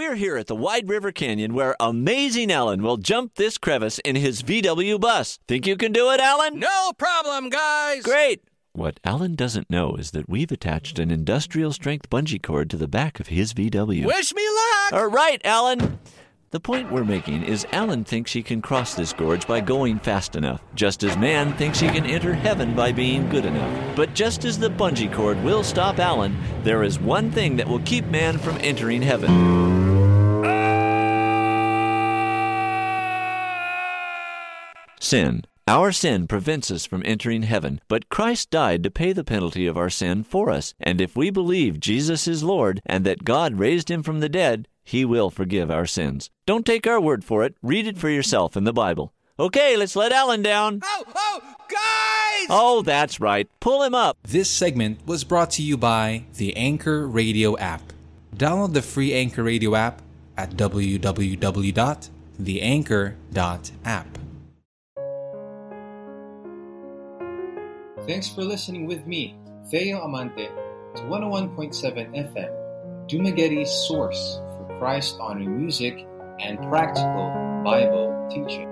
we're here at the Wide River Canyon where amazing Alan will jump this crevice in his VW bus. Think you can do it, Alan? No problem, guys! Great! What Alan doesn't know is that we've attached an industrial-strength bungee cord to the back of his VW. Wish me luck! All right, Alan! The point we're making is Alan thinks he can cross this gorge by going fast enough, just as man thinks he can enter heaven by being good enough. But just as the bungee cord will stop Alan, there is one thing that will keep man from entering heaven. Sin. Our sin prevents us from entering heaven, but Christ died to pay the penalty of our sin for us. And if we believe Jesus is Lord and that God raised him from the dead, he will forgive our sins. Don't take our word for it. Read it for yourself in the Bible. Okay, let's let Alan down. Oh, guys! Oh, that's right. Pull him up. This segment was brought to you by the Anchor Radio app. Download the free Anchor Radio app at www.theanchor.app. Thanks for listening with me, Theo Amante, to 101.7 FM, Dumagueti's source for Christ-honoring music and practical Bible teaching.